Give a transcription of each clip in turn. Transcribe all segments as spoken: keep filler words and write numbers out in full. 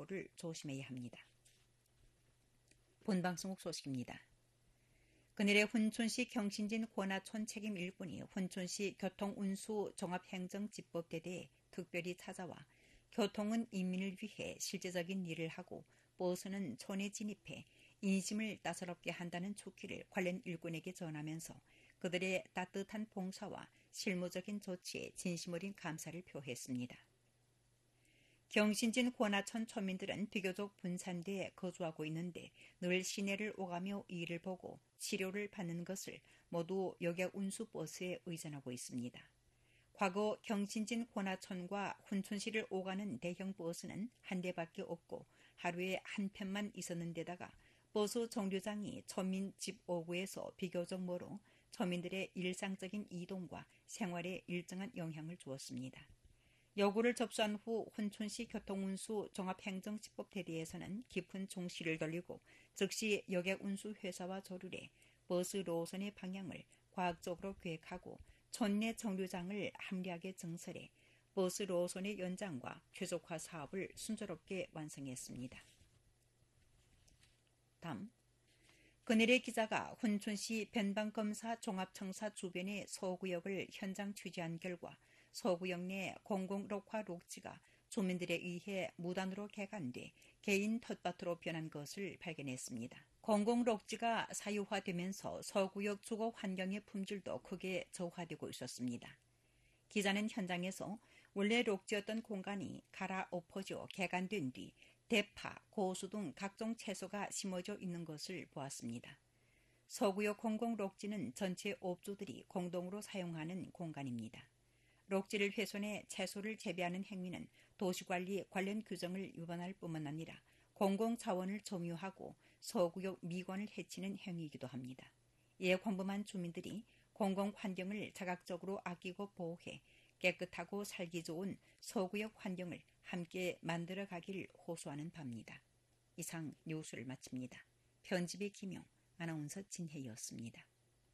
사고를 조심해야 합니다. 본방송국 소식입니다. 그날에 훈촌시 경신진 권하촌 책임 일꾼이 훈촌시 교통운수종합행정집법대대에 특별히 찾아와 교통은 인민을 위해 실제적인 일을 하고 버스는 촌에 진입해 인심을 따사롭게 한다는 촉기를 관련 일꾼에게 전하면서 그들의 따뜻한 봉사와 실무적인 조치에 진심 어린 감사를 표했습니다. 경신진 권하촌村민들은 비교적 분산되어 거주하고 있는데 늘 시내를 오가며 일을 보고 치료를 받는 것을 모두 여객 운수버스에 의존하고 있습니다. 과거 경신진 권하촌과 훈촌시를 오가는 대형 버스는 한 대밖에 없고 하루에 한 편만 있었는 데다가 버스 정류장이村민 집 오구에서 비교적 멀어村민들의 일상적인 이동과 생활에 일정한 영향을 주었습니다. 여구를 접수한 후 훈촌시 교통운수 종합행정집법대대에서는 깊은 종시를 돌리고 즉시 여객운수회사와 조율해 버스 노선의 방향을 과학적으로 계획하고 촌내 정류장을 합리하게 증설해 버스 노선의 연장과 최적화 사업을 순조롭게 완성했습니다. 다음, 그날의 기자가 훈촌시 변방검사 종합청사 주변의 소구역을 현장 취재한 결과 소구역 내 공공록화 녹지가 주민들에 의해 무단으로 개간돼 개인 텃밭으로 변한 것을 발견했습니다. 공공록지가 사유화되면서 소구역 주거 환경의 품질도 크게 저하되고 있었습니다. 기자는 현장에서 원래 녹지였던 공간이 갈아엎어져 개간된 뒤 대파, 고수 등 각종 채소가 심어져 있는 것을 보았습니다. 소구역 공공록지는 전체 업주들이 공동으로 사용하는 공간입니다. 록지를 훼손해 채소를 재배하는 행위는 도시관리 관련 규정을 위반할 뿐만 아니라 공공자원을 점유하고 소구역 미관을 해치는 행위이기도 합니다. 이에 광범한 주민들이 공공환경을 자각적으로 아끼고 보호해 깨끗하고 살기 좋은 소구역 환경을 함께 만들어가길 호소하는 바입니다. 이상 뉴스를 마칩니다. 편집의 김용, 아나운서 진혜였습니다.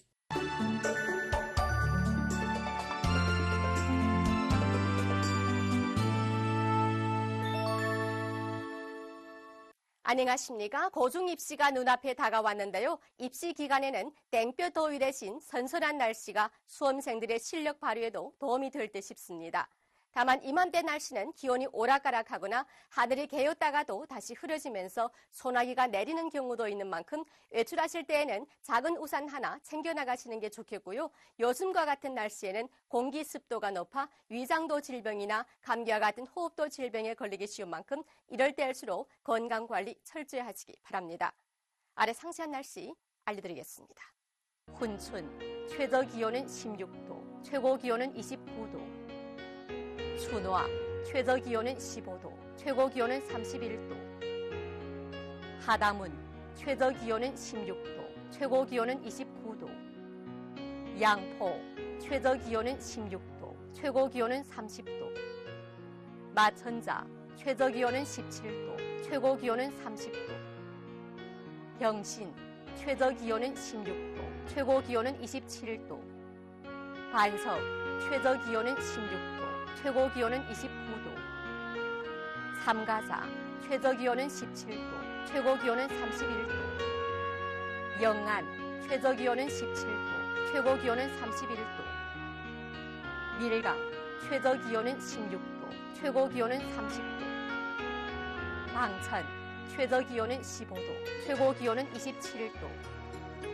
안녕하십니까. 고중 입시가 눈앞에 다가왔는데요. 입시 기간에는 땡볕 더위 대신 선선한 날씨가 수험생들의 실력 발휘에도 도움이 될 듯 싶습니다. 다만 이맘때 날씨는 기온이 오락가락하거나 하늘이 개었다가도 다시 흐려지면서 소나기가 내리는 경우도 있는 만큼 외출하실 때에는 작은 우산 하나 챙겨나가시는 게 좋겠고요. 요즘과 같은 날씨에는 공기 습도가 높아 위장도 질병이나 감기와 같은 호흡도 질병에 걸리기 쉬운 만큼 이럴 때일수록 건강관리 철저히 하시기 바랍니다. 아래 상세한 날씨 알려드리겠습니다. 훈촌 최저기온은 십육 도, 최고기온은 이십구 도. 순화 최저기온은 십오 도, 최고기온은 삼십일 도. 하담은 최저기온은 십육 도, 최고기온은 이십구 도. 양포 최저기온은 십육 도, 최고기온은 삼십 도. 마천자 최저기온은 십칠 도, 최고기온은 삼십 도. 병신 최저기온은 십육 도, 최고기온은 이십칠 도. 반석 최저기온은 십육 도, 최고기온은 이십구 도. 삼가사 최저기온은 십칠 도, 최고기온은 삼십일 도. 영안 최저기온은 십칠 도, 최고기온은 삼십일 도. 밀강 최저기온은 십육 도, 최고기온은 삼십 도. 방천 최저기온은 십오 도, 최고기온은 이십칠 도.